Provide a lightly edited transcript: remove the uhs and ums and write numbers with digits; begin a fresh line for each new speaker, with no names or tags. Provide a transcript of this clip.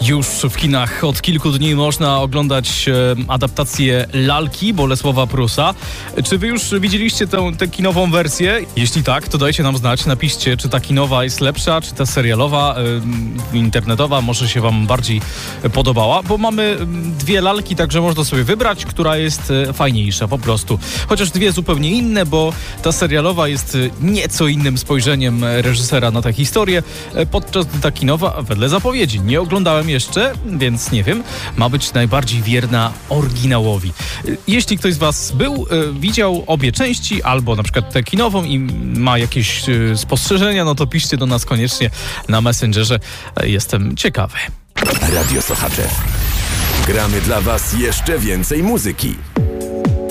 Już w kinach od kilku dni można oglądać adaptację Lalki Bolesława Prusa. Czy wy już widzieliście tę kinową wersję? Jeśli tak, to dajcie nam znać. Napiszcie, czy ta kinowa jest lepsza, czy ta serialowa, internetowa może się wam bardziej podobała, bo mamy dwie lalki, także można sobie wybrać, która jest fajniejsza po prostu. Chociaż dwie zupełnie inne, bo ta serialowa jest nieco innym spojrzeniem reżysera na tę historię, podczas gdy ta kinowa, wedle zapowiedzi, nie oglądałem jeszcze, więc nie wiem, ma być najbardziej wierna oryginałowi. Jeśli ktoś z was widział obie części, albo na przykład tę kinową i ma jakieś spostrzeżenia, no to piszcie do nas koniecznie na Messengerze. Jestem ciekawy.
Radio Sochaczew. Gramy dla was jeszcze więcej muzyki.